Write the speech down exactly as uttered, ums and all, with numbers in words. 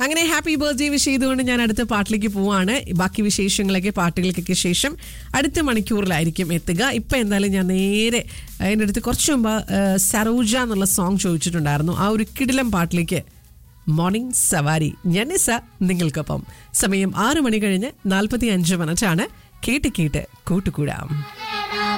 അങ്ങനെ happy birthday wish ചെയ്തുകൊണ്ട് ഞാൻ അടുത്ത പാട്ടിലേക്ക് പോവാണ്. ബാക്കി വിശേഷങ്ങളൊക്കെ പാട്ടുകൾക്കൊക്കെ ശേഷം അടുത്ത മണിക്കൂറിലായിരിക്കും എത്തുക. ഇപ്പം എന്തായാലും ഞാൻ നേരെ അതിൻ്റെ അടുത്ത് കുറച്ച് മുമ്പ് സരോജ എന്നുള്ള സോങ് ചോദിച്ചിട്ടുണ്ടായിരുന്നു. ആ ഒരു കിടിലം പാട്ടിലേക്ക് മോർണിംഗ് സവാരി ഞാൻ നിസ നിങ്ങൾക്കൊപ്പം. സമയം ആറ് മണി കഴിഞ്ഞ് നാൽപ്പത്തി അഞ്ച് മിനിറ്റാണ്. കേട്ട് കേട്ട് കൂട്ടുകൂടാം.